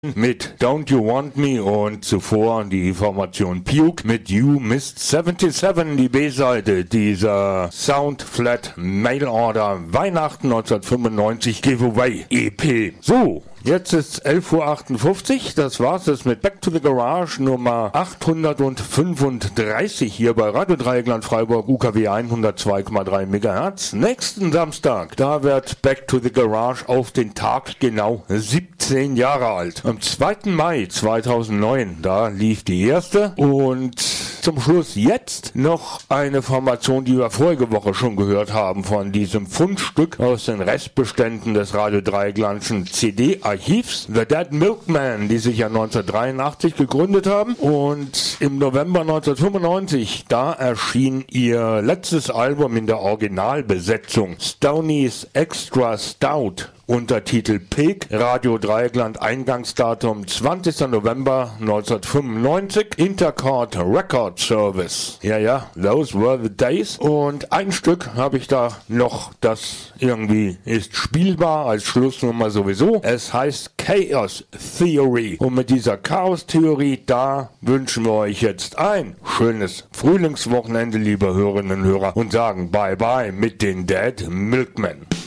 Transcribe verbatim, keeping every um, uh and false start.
mit Don't You Want Me und zuvor die Formation Puke mit You Missed siebenundsiebzig, die B-Seite dieser Sound Flat Mail Order Weihnachten neunzehnhundertfünfundneunzig Giveaway E P. So, jetzt ist elf Uhr achtundfünfzig, das war's jetzt mit Back to the Garage Nummer achthundertfünfunddreißig hier bei Radio Dreieckland Freiburg U K W hundertzwei Komma drei Megahertz. Nächsten Samstag, da wird Back to the Garage auf den Tag genau siebzehn Jahre alt. Am zweiten Mai zweitausendneun, da lief die erste und zum Schluss jetzt noch eine Formation, die wir vorige Woche schon gehört haben von diesem Fundstück aus den Restbeständen des Radio Dreiecklandschen C D-Archivs, The Dead Milkmen, die sich ja neunzehnhundertdreiundachtzig gegründet haben und im November neunzehnhundertfünfundneunzig, da erschien ihr letztes Album in der Originalbesetzung, Stoney's Extra Stout. Untertitel Pig, Radio Dreieckland, Eingangsdatum zwanzigster November neunzehnhundertfünfundneunzig, Intercord Record Service. Ja, ja, those were the days. Und ein Stück habe ich da noch, das irgendwie ist spielbar, als Schlussnummer sowieso. Es heißt Chaos Theory. Und mit dieser Chaos Theorie, da wünschen wir euch jetzt ein schönes Frühlingswochenende, liebe Hörerinnen und Hörer, und sagen Bye-bye mit den Dead Milkmen.